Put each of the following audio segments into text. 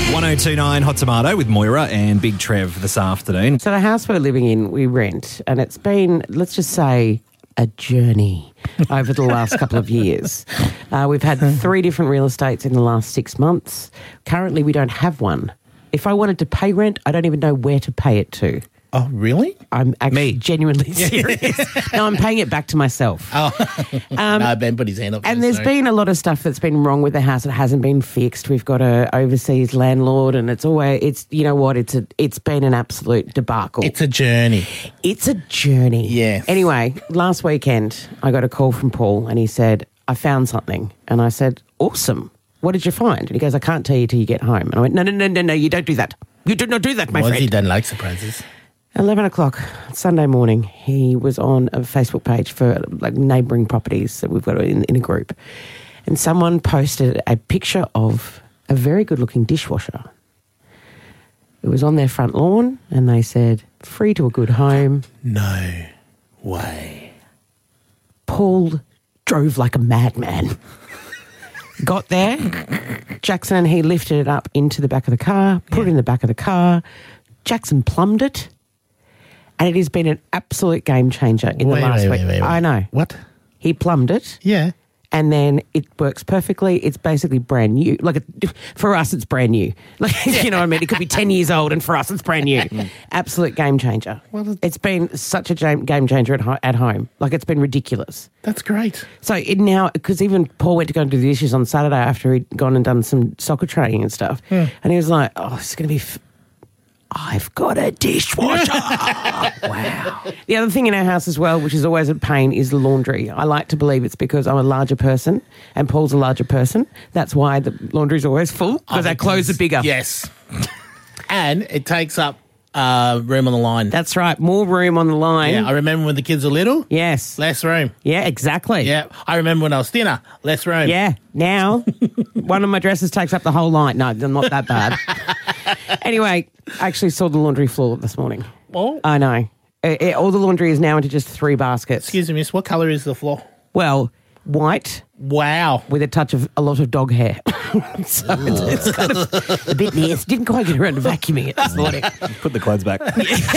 1029 Hot Tomato with Moira and Big Trev this afternoon. So the house we're living in, we rent, and it's been, let's just say, a journey over the last couple of years. We've had 3 different real estates in the last 6 months. Currently, we don't have one. If I wanted to pay rent, I don't even know where to pay it to. Oh, really? I'm actually genuinely serious. No, I'm paying it back to myself. Oh, no, Ben put his hand up. And there's been a lot of stuff that's been wrong with the house that hasn't been fixed. We've got a overseas landlord, and it's you know what? It's been an absolute debacle. It's a journey. It's a journey. Yes. Anyway, last weekend I got a call from Paul, and he said, "I found something," and I said, "Awesome. What did you find?" And he goes, "I can't tell you till you get home." And I went, "No, you don't do that. You do not do that, my friend." He don't like surprises. 11 o'clock Sunday morning, he was on a Facebook page for like neighbouring properties that we've got in a group. And someone posted a picture of a very good-looking dishwasher. It was on their front lawn, and they said, "Free to a good home." No way. Paul drove like a madman. Got there. Jackson and he lifted it up into the back of the car, put it in the back of the car. Jackson plumbed it. And it has been an absolute game changer in the last week. Wait. I know. What? He plumbed it. Yeah. And then it works perfectly. It's basically brand new. For us, it's brand new. You know what I mean? It could be 10 years old, and for us, it's brand new. Absolute game changer. Well, it's been such a game changer at home. It's been ridiculous. That's great. So now, because even Paul went to go and do the dishes on Saturday after he'd gone and done some soccer training and stuff. And he was like, "Oh, it's going to be... I've got a dishwasher." Wow. The other thing in our house as well, which is always a pain, is the laundry. I like to believe it's because I'm a larger person and Paul's a larger person. That's why the laundry's always full, because our clothes are bigger. Yes. And it takes up room on the line. That's right. More room on the line. Yeah, I remember when the kids were little. Yes. Less room. Yeah, exactly. Yeah, I remember when I was thinner. Less room. Yeah. Now, one of my dresses takes up the whole line. No, they're not that bad. Anyway, I actually saw the laundry floor this morning. Oh. I know. All the laundry is now into just 3 baskets. Excuse me, miss, what colour is the floor? Well, white. Wow. With a touch of a lot of dog hair. So it's kind of a bit nasty. Didn't quite get around to vacuuming it this morning. Put the clothes back.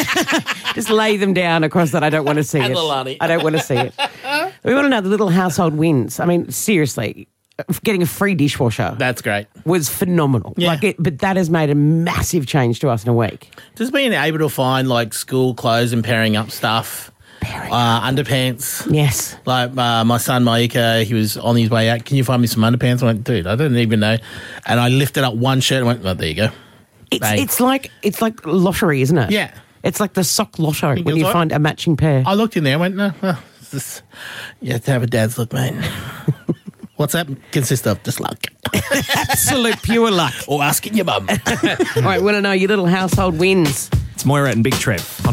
Just lay them down across that. I don't want to see it. I don't want to see it. We want to know the little household wins. I mean, seriously, getting a free dishwasher. That's great. Was phenomenal. Yeah. But that has made a massive change to us in a week. Just being able to find school clothes and pairing up stuff. Underpants. Yes. My son Maika, he was on his way out. "Can you find me some underpants?" I went, "Dude, I don't even know." And I lifted up one shirt and went, "Oh, there you go." It's like lottery, isn't it? Yeah. It's like the sock lotto when you what? find a matching pair. I looked in there and went, "No, you have to have a dad's look, mate." What's that consist of? Just luck. Absolute pure luck. Or asking your mum. All right, want to know your little household wins. It's Moira and Big Trev.